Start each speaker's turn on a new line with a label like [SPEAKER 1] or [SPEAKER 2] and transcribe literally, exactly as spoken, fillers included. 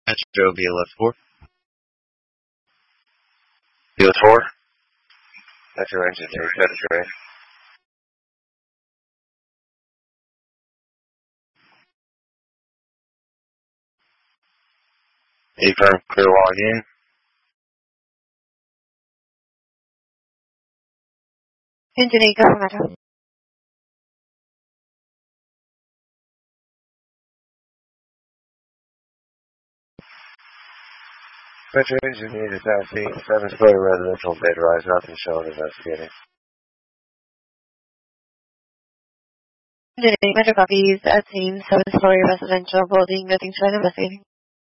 [SPEAKER 1] Metro B L F four.
[SPEAKER 2] B L F four. Metro engine three, Metro. A-firm, clear log in.
[SPEAKER 3] Engine eight, go for Metro.
[SPEAKER 2] Metro engine eight is southeast, seven story residential bed rise, nothing shown investigating.
[SPEAKER 3] Engine eight, Metro copies, at scene, seven story residential building, nothing shown investigating.